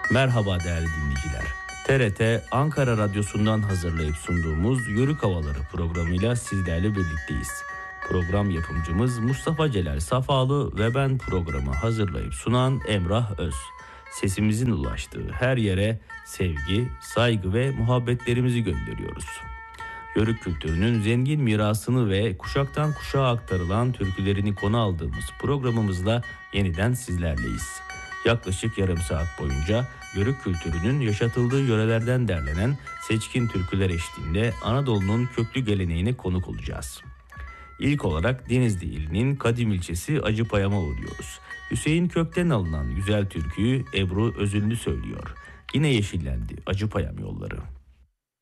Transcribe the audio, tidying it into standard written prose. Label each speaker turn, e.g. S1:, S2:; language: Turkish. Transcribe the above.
S1: Merhaba değerli dinleyiciler. TRT Ankara Radyosu'ndan hazırlayıp sunduğumuz Yörük Havaları programıyla sizlerle birlikteyiz. Program yapımcımız Mustafa Celal Safalı ve ben programı hazırlayıp sunan Emrah Öz. Sesimizin ulaştığı her yere sevgi, saygı ve muhabbetlerimizi gönderiyoruz. Yörük kültürünün zengin mirasını ve kuşaktan kuşağa aktarılan türkülerini konu aldığımız programımızla yeniden sizlerleyiz. Yaklaşık yarım saat boyunca Yörük kültürünün yaşatıldığı yörelerden derlenen seçkin türküler eşliğinde Anadolu'nun köklü geleneğine konuk olacağız. İlk olarak Denizli ilinin Kadim ilçesi Acıpayam'a uğruyoruz. Hüseyin Kök'ten alınan güzel türküyü Ebru Özünlü söylüyor. Yine yeşillendi Acıpayam yolları.